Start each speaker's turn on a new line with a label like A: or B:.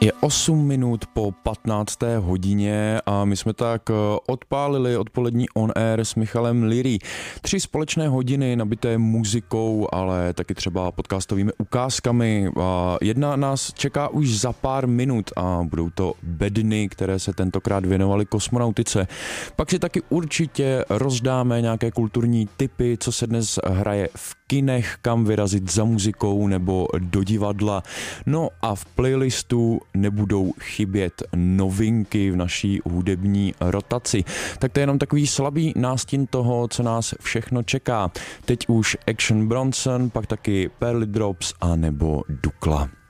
A: Je 8 minut po 15. hodině a my jsme tak odpálili odpolední on air s Michalem Liry. 3 společné hodiny nabité muzikou, ale taky třeba podcastovými ukázkami. Jedna nás čeká už za pár minut a budou to bedny, které se tentokrát věnovaly kosmonautice. Pak si taky určitě rozdáme nějaké kulturní tipy, co se dnes hraje v kinech, kam vyrazit za muzikou nebo do divadla. No a v playlistu nebudou chybět novinky v naší hudební rotaci. Tak to je jenom takový slabý nástin toho, co nás všechno čeká. Teď už Action Bronson, pak taky Pearly Drops a nebo Dukla.